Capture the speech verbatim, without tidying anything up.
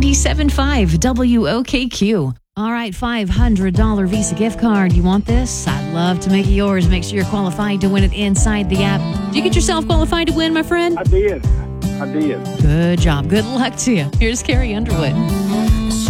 ninety-seven point five W O K Q. All right, five hundred dollars Visa gift card. You want this? I'd love to make it yours. Make sure you're qualified to win it inside the app. Did you get yourself qualified to win, my friend? I did. I did. Good job. Good luck to you. Here's Carrie Underwood.